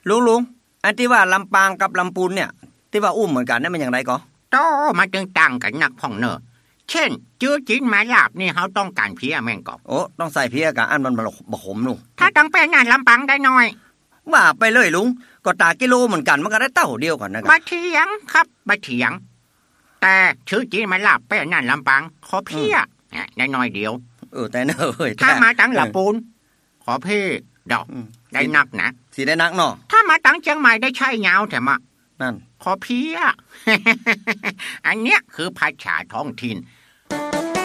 ลุงอันที่ว่าลำปางกับลำพูนเนี่ยที่ว่าอุ้มเหมือนกันนั่นมันอย่างไรก็โตมาจึงต่างกันนักพ่องเนอเช่นจื้อจีนหมายลาบนี่เขาต้องการเพียแม่งก็โอ้ต้องใส่เพียกะอันมันบ่ขมลุงถ้าต้องเป็นงานลำปางได้น้อยว่าไปเลยลุงก็ตากิโลเหมือนกันมันก็ได้เต้าเดียวกันนะครับบ่เถียงครับบ่เถียงแต่ชื่อจีนหมายลาบไปนั่นลำปางขอเพียได้น้อยเดียวแต่เนอถ้ามาตั้งลำปูนขอเพ่ดอกได้นักนะสิได้นักเนาะถ้ามาตั้งเชียงใหม่ได้ใช่ยาวแถมอ่ะนั่นขอเพียอันเนี้ยคือภาษาท้องถิ่น